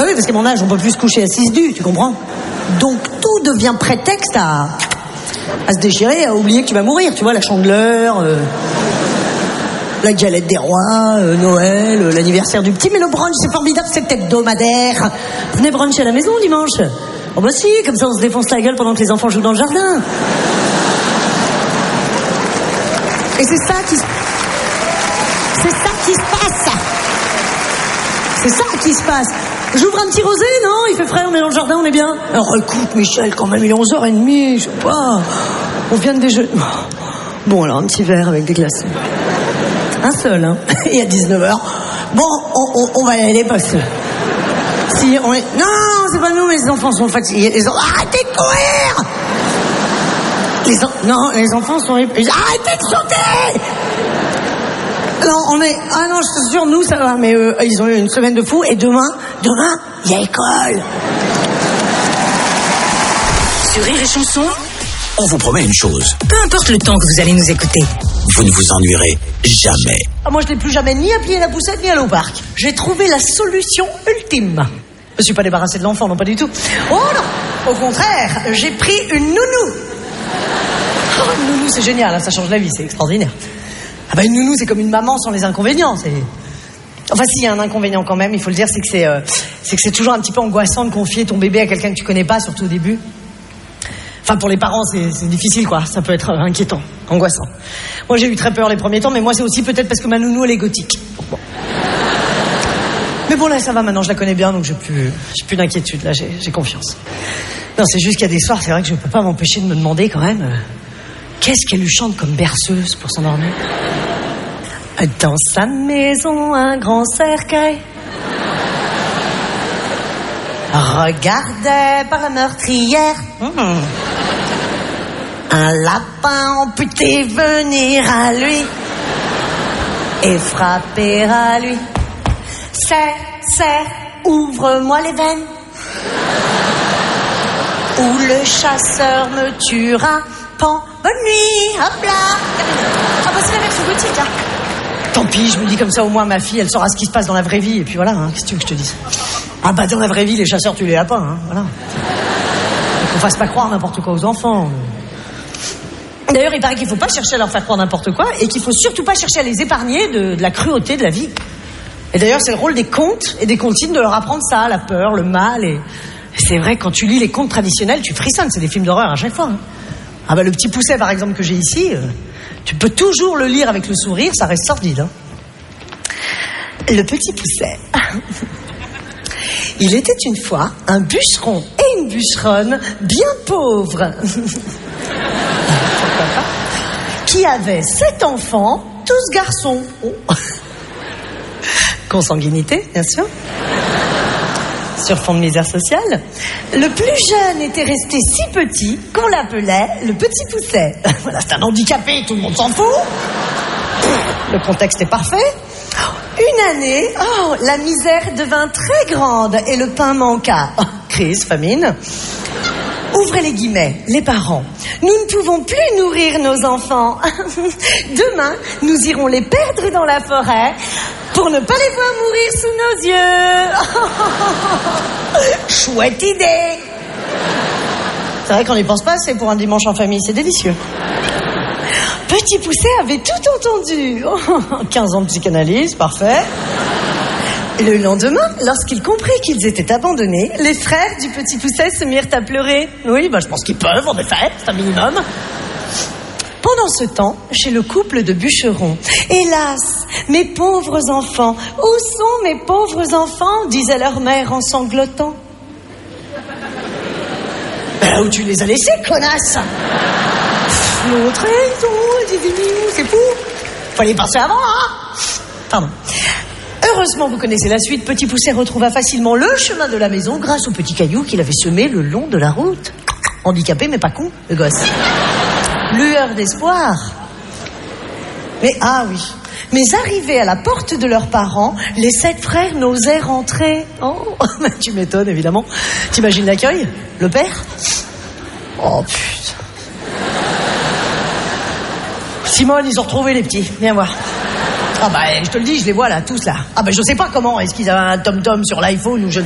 oui, parce qu'à mon âge, on peut plus se coucher à 6 du, tu comprends? Donc tout devient prétexte à se déchirer, à oublier que tu vas mourir, tu vois, la Chandeleur, la galette des rois, Noël, l'anniversaire du petit. Mais le brunch, c'est formidable, c'est hebdomadaire. Venez bruncher à la maison dimanche. Oh bah si, comme ça on se défonce la gueule pendant que les enfants jouent dans le jardin. Et c'est ça qui se passe. C'est ça qui se passe. J'ouvre un petit rosé, non? Il fait frais, on est dans le jardin, on est bien. Alors écoute, Michel, quand même, il est 11h30, je sais pas. On vient de déjeuner. Bon, alors, un petit verre avec des glaçons. Un seul, hein. Et à 19h. Bon, on va y aller parce que... Si on est... Non, c'est pas nous, les enfants sont fatigués. Arrêtez de courir! Non, les enfants sont... Arrêtez de sauter! Non, on est... Ah non, je te jure, nous, ça va. Mais ils ont eu une semaine de fou. Et demain, il y a école. Sur Rire et Chanson, on vous promet une chose. Peu importe le temps que vous allez nous écouter, vous ne vous ennuierez jamais. Moi, je n'ai plus jamais ni appuyé la poussette, ni allé au parc. J'ai trouvé la solution ultime. Je ne suis pas débarrassée de l'enfant, non, pas du tout. Oh non! Au contraire, j'ai pris une nounou. Oh, une nounou, c'est génial, hein, ça change la vie, c'est extraordinaire. Ah bah une nounou, c'est comme une maman sans les inconvénients. Enfin, s'il y a un inconvénient quand même, il faut le dire, c'est que c'est toujours un petit peu angoissant de confier ton bébé à quelqu'un que tu connais pas, surtout au début. Enfin, pour les parents, c'est difficile, quoi. Ça peut être inquiétant, angoissant. Moi, j'ai eu très peur les premiers temps, mais moi, c'est aussi peut-être parce que ma nounou, elle est gothique. Bon. Mais bon, là, ça va, maintenant, je la connais bien, donc j'ai plus d'inquiétude, là, j'ai confiance. Non, c'est juste qu'il y a des soirs, c'est vrai que je peux pas m'empêcher de me demander, quand même, qu'est-ce qu'elle lui chante comme berceuse pour s'endormir? Dans sa maison, un grand cercueil regardait par la meurtrière un lapin amputé venir à lui et frapper à lui. Serre, ouvre-moi les veines, ou le chasseur me tuera. Pan, bonne nuit, hop là. Ah bah c'est la version gothique, hein. Tant pis, je me dis comme ça, au moins ma fille, elle saura ce qui se passe dans la vraie vie, et puis voilà, hein, qu'est-ce que tu veux que je te dise? Ah bah dans la vraie vie, les chasseurs tuent les lapins, hein, voilà. Donc on fasse pas croire n'importe quoi aux enfants. D'ailleurs, il paraît qu'il faut pas chercher à leur faire croire n'importe quoi, et qu'il faut surtout pas chercher à les épargner de la cruauté de la vie. Et d'ailleurs, c'est le rôle des contes et des comptines de leur apprendre ça, la peur, le mal, et c'est vrai, quand tu lis les contes traditionnels, tu frissonnes, c'est des films d'horreur à chaque fois, hein. Ah bah le petit Pousset par exemple que j'ai ici, tu peux toujours le lire avec le sourire, ça reste sordide, hein. Le petit Pousset. Il était une fois un bûcheron et une bûcheronne bien pauvres qui avaient 7 enfants, tous garçons. Oh. Consanguinité, bien sûr. Sur fond de misère sociale, le plus jeune était resté si petit qu'on l'appelait le petit Pousset. Voilà, c'est un handicapé, tout le monde s'en fout. Le contexte est parfait. Une année, la misère devint très grande et le pain manqua. Crise, famine. Ouvrez les guillemets, les parents. Nous ne pouvons plus nourrir nos enfants. Demain, nous irons les perdre dans la forêt pour ne pas les voir mourir sous nos yeux. Chouette idée. C'est vrai qu'on n'y pense pas assez pour un dimanche en famille, c'est délicieux. Petit Pousset avait tout entendu. 15 ans de psychanalyse, parfait. Le lendemain, lorsqu'il comprit qu'ils étaient abandonnés, les frères du petit Pousset se mirent à pleurer. Oui, je pense qu'ils peuvent, en effet, c'est un minimum. Pendant ce temps, chez le couple de bûcherons, hélas, mes pauvres enfants, où sont mes pauvres enfants, disait leur mère en sanglotant. Ben, où tu les as laissés, connasse? L'autre, c'est fou. Fallait passer avant, hein? Pardon. Heureusement, vous connaissez la suite. Petit Pousset retrouva facilement le chemin de la maison grâce aux petits cailloux qu'il avait semés le long de la route. Handicapé, mais pas con, le gosse. Lueur d'espoir. Mais arrivés à la porte de leurs parents, les 7 frères n'osaient rentrer. Oh, tu m'étonnes, évidemment. T'imagines l'accueil? Le père? Oh, putain. Simone, ils ont retrouvé les petits. Viens voir. Ah je te le dis, je les vois là, tous là. Je sais pas comment. Est-ce qu'ils avaient un tom-tom sur l'iPhone ou je